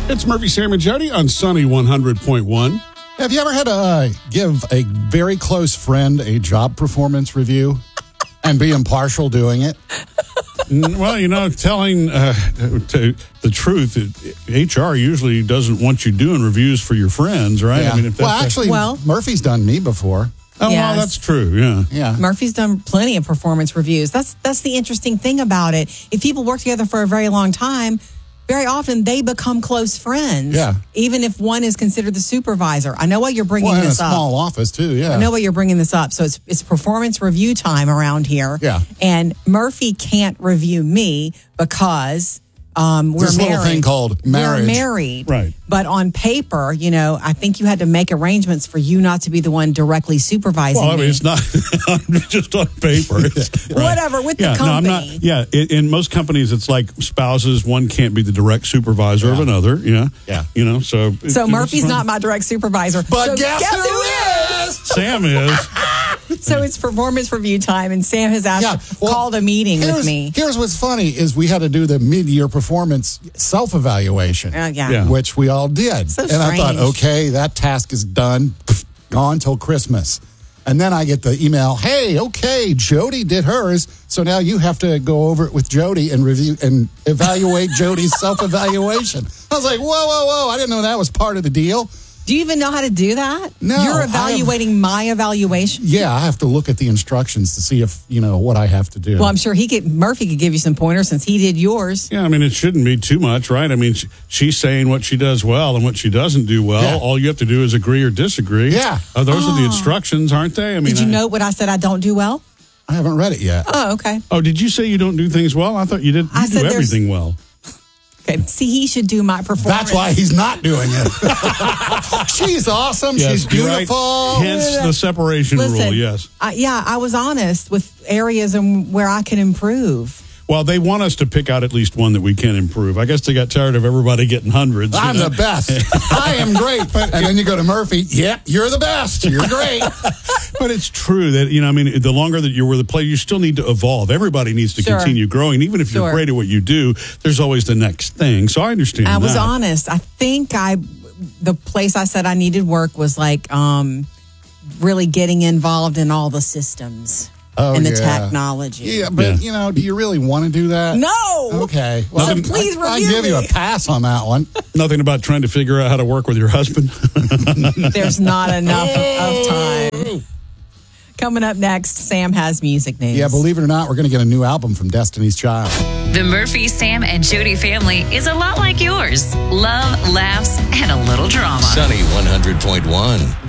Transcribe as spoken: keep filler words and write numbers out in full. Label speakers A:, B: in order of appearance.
A: It's Murphy, Sam, and Jody on Sunny one hundred point one.
B: Have you ever had to uh, give a very close friend a job performance review and be impartial doing it?
A: Well, you know, telling uh, to the truth, H R usually doesn't want you doing reviews for your friends, right?
B: Yeah.
A: I mean, if that's
B: well, actually,
C: well,
B: Murphy's done me before.
A: Oh,
C: yes.
A: well, that's true, yeah.
B: Yeah.
C: Murphy's done plenty of performance reviews. That's that's the interesting thing about it. If people work together for a very long time, very often they become close friends.
B: Yeah.
C: Even if one is considered the supervisor. I know why you're bringing
B: Well, in a
C: this up.
B: small office, too, yeah.
C: I know why you're bringing this up. So it's it's performance review time around here.
B: Yeah.
C: And Murphy can't review me because um, we're
B: this
C: married.
B: little thing called marriage.
C: We're married.
A: Right.
C: But on paper, you know, I think you had to make arrangements for you not to be the one directly supervising
A: Well, I mean,
C: me.
A: it's not just on paper. It's, right.
C: Whatever, with the
A: yeah,
C: company.
A: No, I'm not, yeah, in, in most companies, it's like spouses. One can't be the direct supervisor
B: Yeah.
A: of another. Yeah.
B: Yeah.
A: You know, so. it-
C: So
A: it's
C: Murphy's
A: fun.
C: not my direct supervisor.
B: But
C: so
B: guess,
C: guess
B: who
C: is?
B: is?
A: Sam is.
C: So it's performance review time, and Sam has asked
B: Yeah,
C: to
B: well,
C: called a meeting
B: Here's,
C: with me.
B: here's what's funny is we had to do the mid-year performance self-evaluation,
C: Uh, yeah.
A: Yeah.
B: which we all did.
C: So
B: and I thought,
C: strange.
B: okay, that task is done, gone till Christmas. And then I get the email, hey, okay, Jody did hers, so now you have to go over it with Jody and review and evaluate Jody's self-evaluation. I was like, whoa, whoa, whoa, I didn't know that was part of the deal.
C: Do you even know how to do that?
B: No,
C: You're
B: I have-
C: evaluating my evaluation?
B: Yeah, I have to look at the instructions to see if, you know, what I have to do.
C: Well, I'm sure he could. Murphy could give you some pointers since he did yours.
A: Yeah, I mean, it shouldn't be too much, right? I mean, she, she's saying what she does well and what she doesn't do well.
B: Yeah.
A: All you have to do is agree or disagree.
B: Yeah.
A: Uh, those are the instructions, aren't they? I mean,
C: Did you
A: I-
C: note what I said I don't do well?
B: I haven't read it yet.
C: Oh, okay.
A: Oh, did you say you don't do things well? I thought you did. You
C: I
A: do
C: said there's-
A: everything well.
C: Okay. See, he should do my performance.
B: That's why he's not doing it. She's awesome.
A: Yes,
B: She's
A: you're right.
B: beautiful.
A: Hence the separation
C: Listen,
A: rule. Yes.
C: I, yeah, I was honest with areas and where I can improve.
A: Well, they want us to pick out at least one that we can improve. I guess they got tired of everybody getting hundreds. you
B: I'm
A: know?
B: the best. I am great. and then you go to Murphy. Yep, you're the best. You're great.
A: But it's true that, you know, I mean, the longer that you're with a player, you still need to evolve. Everybody needs to
C: Sure.
A: continue growing. Even if you're
C: Sure.
A: great at what you do, there's always the next thing. So I understand
C: I was
A: that.
C: honest. I think I, the place I said I needed work was like um, really getting involved in all the systems
B: Oh,
C: and the
B: yeah.
C: technology.
B: Yeah, but,
A: Yeah.
B: you know, do you really want to do that?
C: No.
B: Okay.
C: So please
B: I, I
C: review
B: give you a
C: me.
B: pass on that one.
A: Nothing about trying to figure out how to work with your husband.
C: There's not enough of time. Coming up next, Sam has music news.
B: Yeah, believe it or not, we're going to get a new album from Destiny's Child.
D: The Murphy, Sam, and Jody family is a lot like yours. Love, laughs, and a little drama.
E: Sunny one hundred point one.